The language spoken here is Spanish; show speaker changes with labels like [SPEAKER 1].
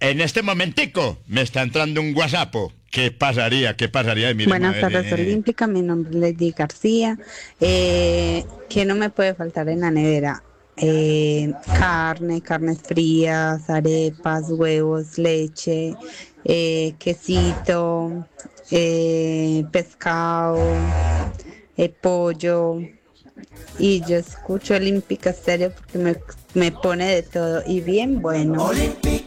[SPEAKER 1] En este momentico me está entrando un WhatsApp. ¿Qué pasaría? ¿Qué pasaría? Mire,
[SPEAKER 2] Buenas tardes, Olímpica. Mi nombre es Lady García. ¿Qué no me puede faltar en la nevera? Carnes frías, arepas, huevos, leche, quesito, pescado, pollo. Y yo escucho Olímpica Stereo porque me pone de todo y bien bueno.